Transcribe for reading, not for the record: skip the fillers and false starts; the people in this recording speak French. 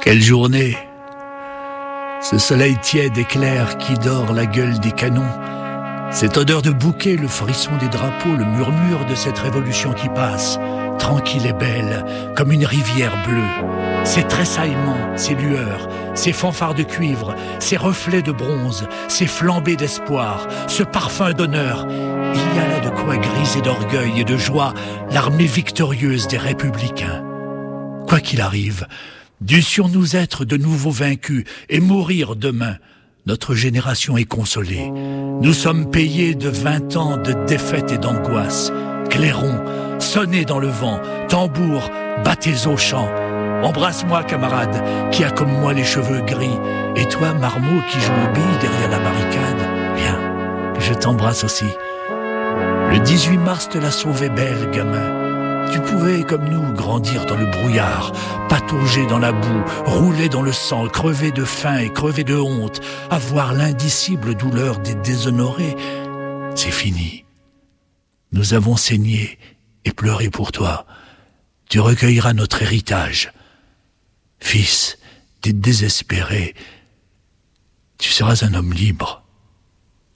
Quelle journée! Ce soleil tiède et clair qui dore la gueule des canons, cette odeur de bouquet, le frisson des drapeaux, le murmure de cette révolution qui passe, tranquille et belle, comme une rivière bleue. Ces tressaillements, ces lueurs, ces fanfares de cuivre, ces reflets de bronze, ces flambées d'espoir, ce parfum d'honneur. Il y a là de quoi griser d'orgueil et de joie l'armée victorieuse des républicains. Quoi qu'il arrive, dussions-nous être de nouveau vaincus et mourir demain. Notre génération est consolée. Nous sommes payés de 20 ans de défaite et d'angoisse. Clairons, sonnez dans le vent, tambours, battez au chant. Embrasse-moi, camarade, qui a comme moi les cheveux gris. Et toi, marmot, qui joue aux billes derrière la barricade. Viens, je t'embrasse aussi. Le 18 mars te l'a sauvé belle, gamin. Tu pouvais, comme nous, grandir dans le brouillard, patauger dans la boue, rouler dans le sang, crever de faim et crever de honte, avoir l'indicible douleur des déshonorés. C'est fini. Nous avons saigné et pleuré pour toi. Tu recueilleras notre héritage. Fils, t'es désespéré. Tu seras un homme libre.